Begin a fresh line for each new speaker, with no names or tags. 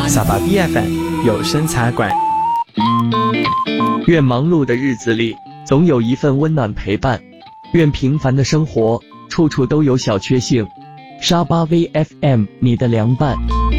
小巴 BFM 有声茶馆。
愿忙碌的日子里，总有一份温暖陪伴；愿平凡的生活，处处都有小确幸。沙巴 VFM 你的凉拌。